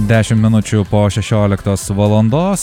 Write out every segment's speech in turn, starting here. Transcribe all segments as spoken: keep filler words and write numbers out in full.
dešimt minučių po šešioliktos valandos.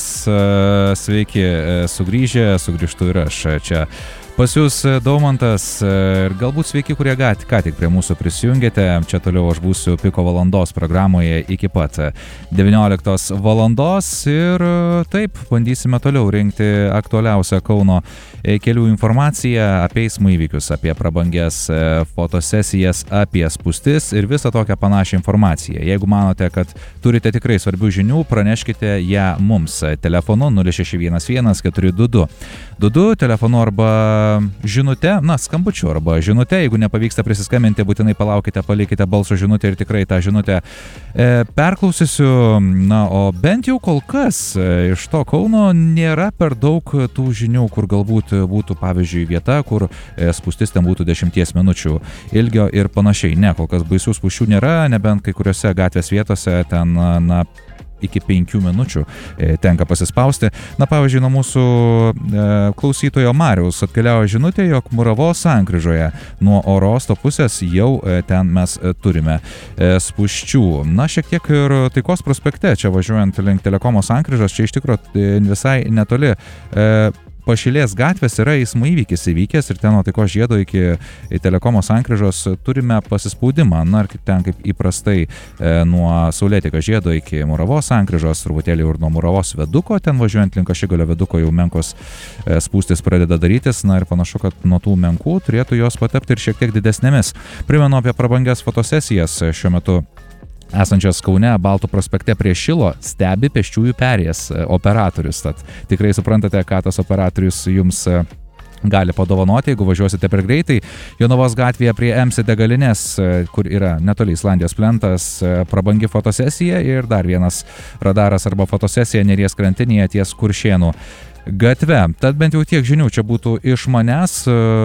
Sveiki sugrįžę, sugrįžtu ir aš čia. Pas jūs Daumantas ir galbūt sveiki, kurie ką tik prie mūsų prisijungėte. Čia toliau aš būsiu Piko valandos programoje iki pat devynioliktos valandos ir taip, bandysime toliau rinkti aktualiausią Kauno kelių informaciją apie eismo įvykius, apie prabangias fotosesijas, apie spūstis ir visą tokią panašią informaciją. Jeigu manote, kad turite tikrai svarbių žinių, praneškite ją mums telefonu nulis šeši vienas vienas keturi du du du du telefonu arba žinute, na, skambučiu arba žinute. Jeigu nepavyksta prisiskambinti, būtinai palaukite, palikite balso žinutę ir tikrai tą žinutę e, perklausysiu. Na, o bent jau kol kas e, iš to Kauno nėra per daug tų žinių, kur galbūt būtų, pavyzdžiui, vieta, kur e, spūstis ten būtų dešimties minučių ilgio ir panašiai. Ne, kol kas baisių spūsčių nėra, nebent kai kuriuose gatvės vietose ten, na, iki penkių minučių e, tenka pasispausti. Na, pavyzdžiui, nuo mūsų e, klausytojo Mariaus atkeliavo žinutė, jog Muravos sankryžoje nuo oro uosto pusės jau e, ten mes e, turime e, spūsčių. Na, šiek tiek ir Taikos prospekte, čia važiuojant link Telekomo sankryžos, čia iš tikrųjų e, visai netoli e, Pašilės gatvės yra eismo įvykis įvykęs ir ten nuo Taikos žiedo iki Telekomo sankryžos turime pasispaudimą. Na, ir ten kaip įprastai e, nuo Saulėtekio žiedo iki Muravos sankryžos, truputėlį ir nuo Muravos veduko, ten važiuojant link Ašigalio veduko jau menkos e, spūstis pradeda darytis. Na ir panašu, kad nuo tų menkų turėtų jos patapti ir šiek tiek didesnėmis. Primenu apie prabangias fotosesijas šiuo metu. Esančias Kaune, Baltų prospekte prie Šilo stebi pėsčiųjų perėjas operatorius. Tad tikrai suprantate, ką tas operatorius jums gali padovanoti, jeigu važiuosite per greitai. Jonavos gatvėje prie M C degalinės, kur yra netoli Islandijos plentas, prabangi fotosesija ir dar vienas radaras arba fotosesija Neries krantinėje ties Kuršėnų gatve. Tad bent jau tiek žinių čia būtų iš manęs,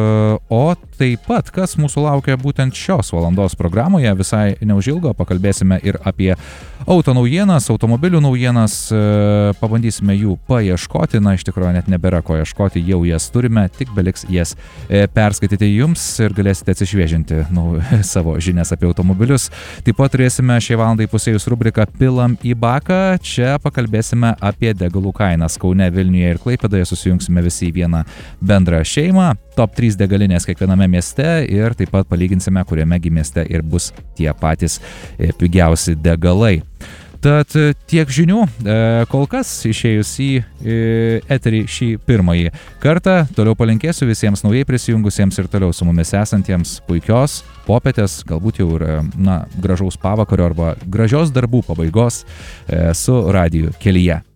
o taip pat, kas mūsų laukia būtent šios valandos programoje, visai neužilgo pakalbėsime ir apie auto naujienas, automobilių naujienas, pabandysime jų paieškoti, na iš tikrųjų net nebėra ko ieškoti, jau jas turime, tik beliks jas perskaityti jums ir galėsite atsišviežinti nu, savo žinias apie automobilius. Taip pat turėsime šiai valandai pusėjus rubriką Pilam į baką, čia pakalbėsime apie degalų kainas Kaune, Vilniuje ir Klaipėdoje, susijungsime visi į vieną bendrą šeimą, top trys degalinės kiekviename mieste ir taip pat palyginsime, kuriame mieste ir bus tie patys pigiausi degalai. Tad tiek žinių, kol kas išėjus į eterį šį pirmąjį kartą. Toliau palinkėsiu visiems naujai prisijungusiems ir toliau su mumis esantiems puikios popietės, galbūt jau ir na, gražaus pavakario arba gražios darbų pabaigos su radiju kelyje.